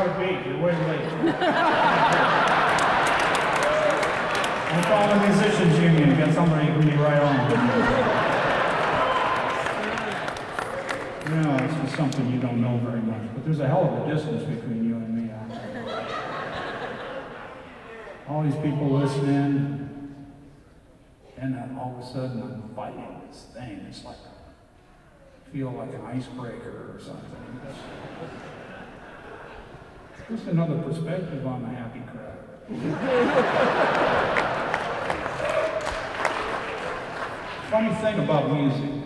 Howard Beach. You're way late. I'll call the musicians union, get somebody who can be right on. You know, it's just something you don't know very much, but there's a hell of a distance between you and me. All these people listening, and then all of a sudden I'm fighting this thing. It's like, I feel like an icebreaker or something. Just another perspective on the happy crowd. Funny thing about music.